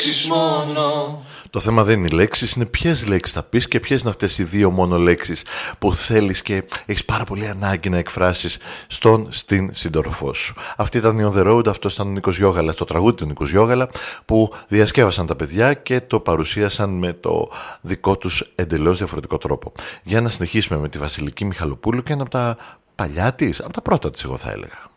Μόνο. Το θέμα δεν είναι οι λέξεις, είναι ποιες λέξεις θα πεις και ποιες είναι αυτές οι δύο μόνο λέξεις που θέλεις και έχεις πάρα πολύ ανάγκη να εκφράσεις στην σύντροφό σου. Αυτή ήταν η On The Road, αυτό ήταν ο Νίκος Γιώγαλας, το τραγούδι του Νίκος Γιώγαλα που διασκεύασαν τα παιδιά και το παρουσίασαν με το δικό τους εντελώς διαφορετικό τρόπο. Για να συνεχίσουμε με τη Βασιλική Μιχαλοπούλου και ένα από τα παλιά της, από τα πρώτα της εγώ θα έλεγα.